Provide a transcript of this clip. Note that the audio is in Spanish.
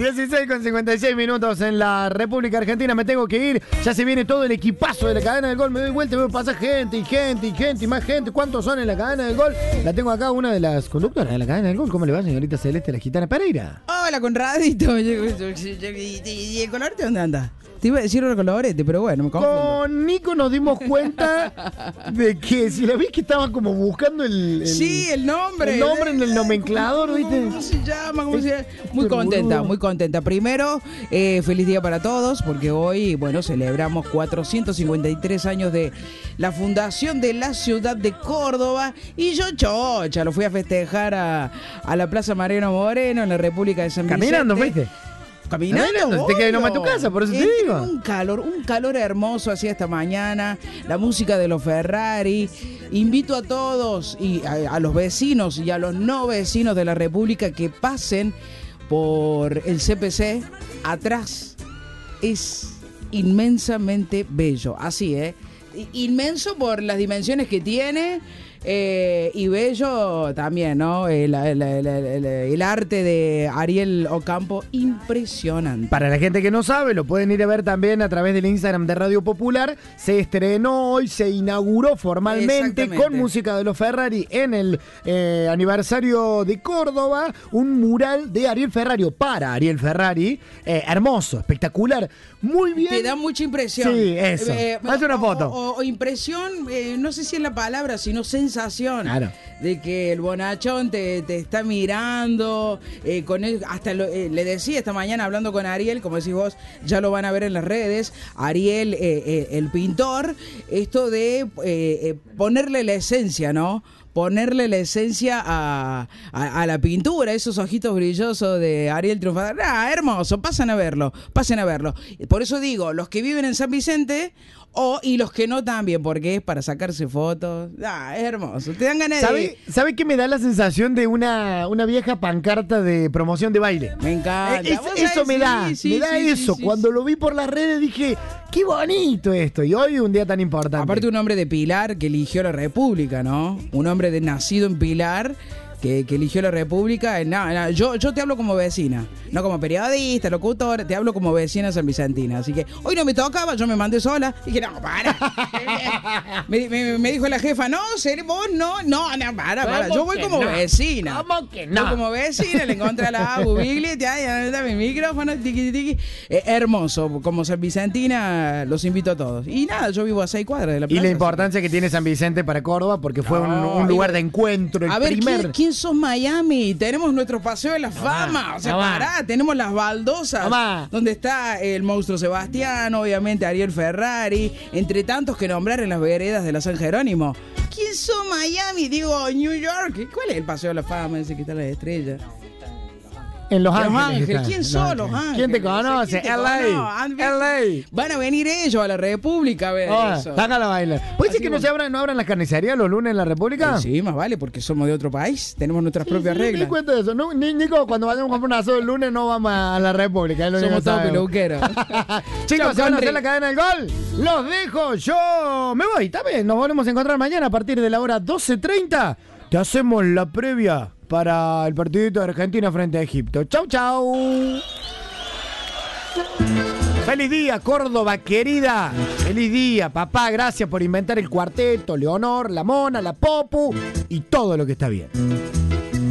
16:56 en la República Argentina. Me tengo que ir. Ya se viene todo el equipazo de la cadena del gol. Me doy vuelta y veo pasar gente y más gente. ¿Cuántos son en la cadena del gol? La tengo acá, una de las conductoras de la cadena del gol. ¿Cómo le va, señorita Celeste, la gitana Pereira? Hola, Conradito. ¿Y el colorete dónde anda? Te iba a decir el colorete, pero bueno, me confundo. Con Nico nos dimos cuenta de que si la vi que estaba como buscando el nombre. El nombre en el nomenclador, ¿viste? ¿Cómo se llama? Muy contenta, muy contenta. Primero, feliz día para todos, porque hoy, bueno, celebramos 453 años de la fundación de la ciudad de Córdoba. Y yo, chocha, lo fui a festejar a la Plaza Mariano Moreno, en la República de San Vicente. Caminando, ¿viste? Caminando, te quedas nomás en tu casa, por eso te digo. Un calor hermoso hacía esta mañana, la música de los Ferrari. Invito a todos y a los vecinos y a los no vecinos de la República que pasen por el CPC. Atrás es inmensamente bello, así, inmenso por las dimensiones que tiene. Y bello también, ¿no? El arte de Ariel Ocampo, impresionante. Para la gente que no sabe, lo pueden ir a ver también a través del Instagram de Radio Popular. Se estrenó hoy, se inauguró formalmente con música de los Ferrari en el aniversario de Córdoba, un mural de Ariel Ferrari, para Ariel Ferrari, hermoso, espectacular, muy bien. Te da mucha impresión. Sí, eso. Haz una foto. O impresión, no sé si es la palabra, sino sensación. Claro. De que el bonachón te está mirando, con él, hasta le decía esta mañana hablando con Ariel, como decís vos, ya lo van a ver en las redes, Ariel, el pintor, esto de ponerle la esencia, ¿no? Ponerle la esencia a la pintura, esos ojitos brillosos de Ariel Triunfador. Hermoso, pasen a verlo. Por eso digo, los que viven en San Vicente y los que no también, porque es para sacarse fotos. Es hermoso. Te dan ganas de... ¿Sabe qué me da la sensación de una vieja pancarta de promoción de baile? Me encanta. Eso me da eso. Cuando lo vi por las redes dije, qué bonito esto. Y hoy un día tan importante. Aparte un hombre de Pilar que eligió la República, ¿no? Un hombre nacido en Pilar que eligió la República. Yo te hablo como vecina, no como periodista, locutor, te hablo como vecina sanvicentina. Así que hoy no me tocaba, yo me mandé sola. Dije, no, para. me dijo la jefa, no, vos no, para. Yo voy como vecina. ¿Cómo que no? Yo como vecina, le encontré a la Bugli, ya está mi micrófono, tiqui. Hermoso, como sanvicentina, los invito a todos. Y nada, yo vivo a 6 cuadras de la plaza. Y la importancia que tiene San Vicente para Córdoba, porque fue un lugar de encuentro, a ver, ¿quién sos Miami? Tenemos nuestro paseo de la fama. O sea, pará, tenemos las baldosas. Donde está el monstruo Sebastián, obviamente Ariel Ferrari, entre tantos que nombrar en las veredas de la San Jerónimo. ¿Quién sos Miami? Digo, New York. ¿Cuál es el paseo de la fama ese que está en las estrellas? En Los Ángeles. ¿Quién son Los Ángeles? ¿Quién te conoce? LA. Van a venir ellos a la República a ver eso. Sácala a bailar. ¿Puede decir que no abran las carnicerías los lunes en la República? Sí, más vale, porque somos de otro país. Tenemos nuestras propias reglas. Me cuenta de eso. Nico, cuando vayamos a comprar un asado el lunes no vamos a la República. Somos todos peluqueros. Chicos, ¿se van a hacer la cadena del gol? Los dejo. Yo me voy. Está bien, nos volvemos a encontrar mañana a partir de la hora 12:30. Te hacemos la previa para el partidito de Argentina frente a Egipto. Chau. Feliz día, Córdoba querida. Feliz día, papá. Gracias por inventar el cuarteto, Leonor, la Mona, la Popu y todo lo que está bien.